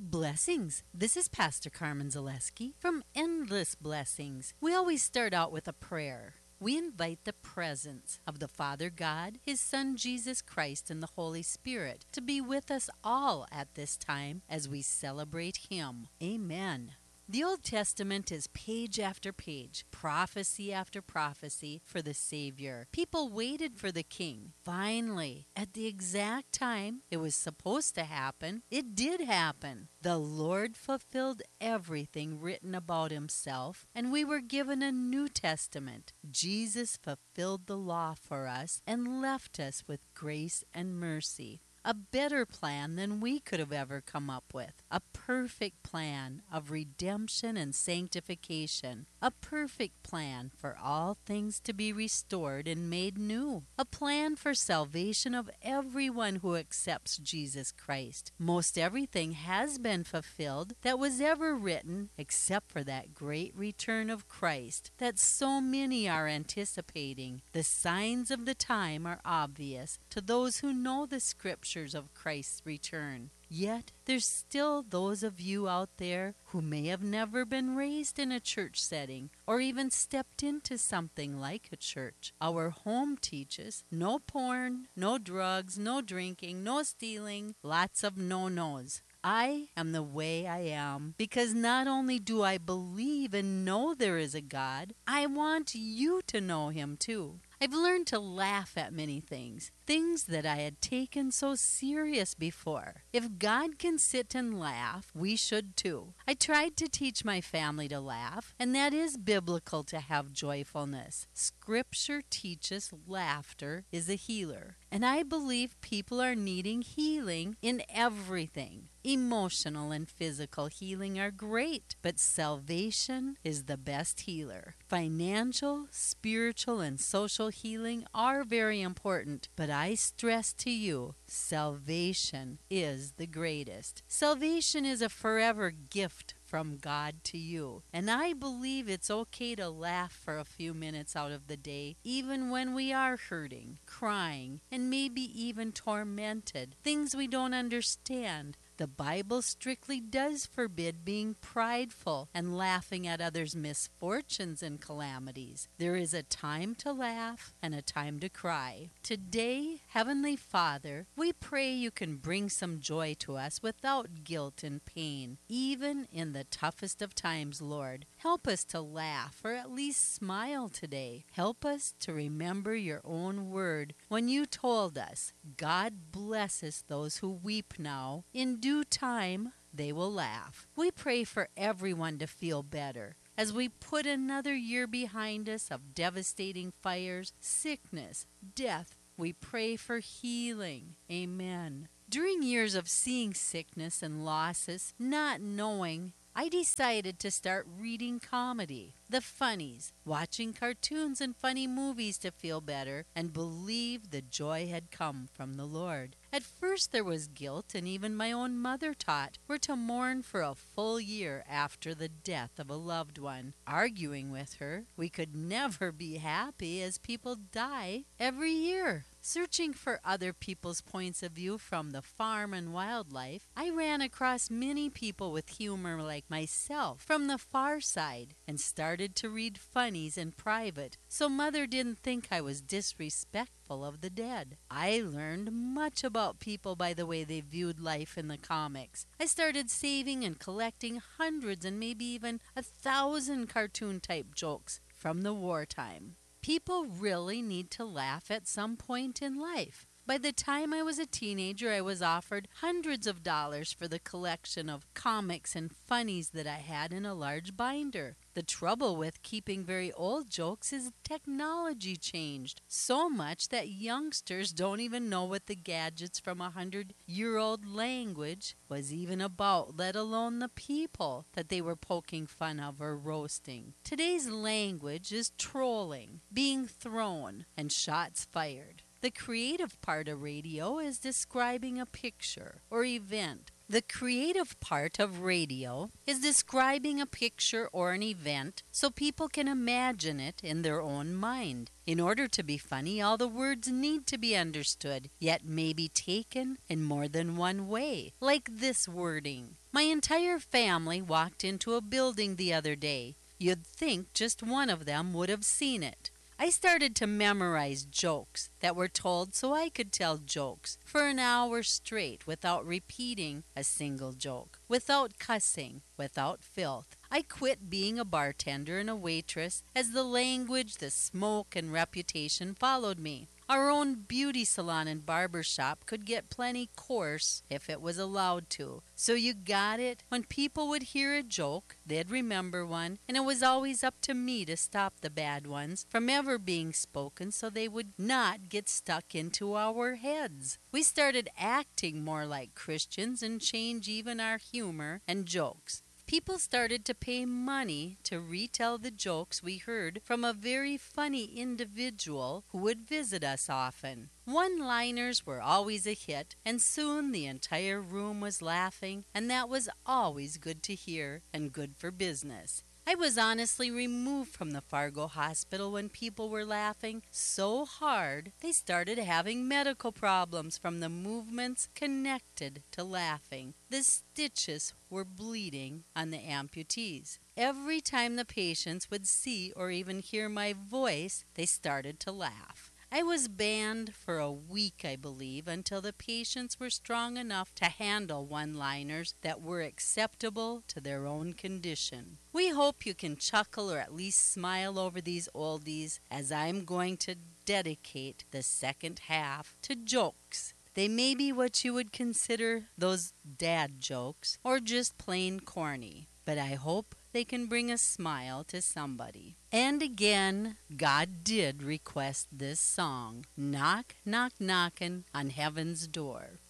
Blessings. This is Pastor Carmen Zaleski from Endless Blessings. We always start out with a prayer. We invite the presence of the Father God, His Son Jesus Christ, and the Holy Spirit to be with us all at this time as we celebrate Him. Amen. The Old Testament is page after page, prophecy after prophecy for the Savior. People waited for the King. Finally, at the exact time it was supposed to happen, it did happen. The Lord fulfilled everything written about Himself, and we were given a New Testament. Jesus fulfilled the law for us and left us with grace and mercy. A better plan than we could have ever come up with. A perfect plan of redemption and sanctification. A perfect plan for all things to be restored and made new. A plan for salvation of everyone who accepts Jesus Christ. Most everything has been fulfilled that was ever written except for that great return of Christ that so many are anticipating. The signs of the time are obvious to those who know the Scriptures of Christ's return. Yet, there's still those of you out there who may have never been raised in a church setting or even stepped into something like a church. Our home teaches no porn, no drugs, no drinking, no stealing, lots of no-nos. I am the way I am because not only do I believe and know there is a God, I want you to know Him too. I've learned to laugh at many things that I had taken so serious before. If God can sit and laugh, we should too. I tried to teach my family to laugh, and that is biblical to have joyfulness. Scripture teaches laughter is a healer, and I believe people are needing healing in everything. Emotional and physical healing are great, but salvation is the best healer. Financial, spiritual, and social healing are very important, but I stress to you, salvation is the greatest. Salvation is a forever gift from God to you. And I believe it's okay to laugh for a few minutes out of the day, even when we are hurting, crying, and maybe even tormented. Things we don't understand. The Bible strictly does forbid being prideful and laughing at others' misfortunes and calamities. There is a time to laugh and a time to cry. Today, Heavenly Father, we pray you can bring some joy to us without guilt and pain, even in the toughest of times, Lord. Help us to laugh or at least smile today. Help us to remember your own word when you told us, God blesses those who weep now. In due time, they will laugh. We pray for everyone to feel better as we put another year behind us of devastating fires, sickness, death. We pray for healing. Amen. During years of seeing sickness and losses, not knowing, I decided to start reading comedy, the funnies, watching cartoons and funny movies to feel better and believe the joy had come from the Lord. At first there was guilt, and even my own mother taught we're to mourn for a full year after the death of a loved one. Arguing with her, we could never be happy as people die every year. Searching for other people's points of view from the farm and wildlife, I ran across many people with humor like myself from the far side and started to read funnies in private so Mother didn't think I was disrespectful of the dead. I learned much about people by the way they viewed life in the comics. I started saving and collecting hundreds and maybe even 1,000 cartoon-type jokes from the wartime. People really need to laugh at some point in life. By the time I was a teenager, I was offered hundreds of dollars for the collection of comics and funnies that I had in a large binder. The trouble with keeping very old jokes is technology changed so much that youngsters don't even know what the gadgets from 100-year-old language was even about, let alone the people that they were poking fun of or roasting. Today's language is trolling, being thrown, and shots fired. The creative part of radio is describing a picture or event The creative part of radio is describing a picture or an event so people can imagine it in their own mind. In order to be funny, all the words need to be understood, yet may be taken in more than one way, like this wording. My entire family walked into a building the other day. You'd think just one of them would have seen it. I started to memorize jokes that were told so I could tell jokes for an hour straight without repeating a single joke, without cussing, without filth. I quit being a bartender and a waitress as the language, the smoke, and reputation followed me. Our own beauty salon and barber shop could get plenty coarse if it was allowed to. So you got it? When people would hear a joke, they'd remember one, and it was always up to me to stop the bad ones from ever being spoken so they would not get stuck into our heads. We started acting more like Christians and change even our humor and jokes. People started to pay money to retell the jokes we heard from a very funny individual who would visit us often. One-liners were always a hit, and soon the entire room was laughing, and that was always good to hear and good for business. I was honestly removed from the Fargo hospital when people were laughing so hard they started having medical problems from the movements connected to laughing. The stitches were bleeding on the amputees. Every time the patients would see or even hear my voice, they started to laugh. I was banned for a week, I believe, until the patients were strong enough to handle one-liners that were acceptable to their own condition. We hope you can chuckle or at least smile over these oldies, as I'm going to dedicate the second half to jokes. They may be what you would consider those dad jokes, or just plain corny, but I hope they can bring a smile to somebody. And again, God did request this song, Knock, Knock, Knockin' on Heaven's Door.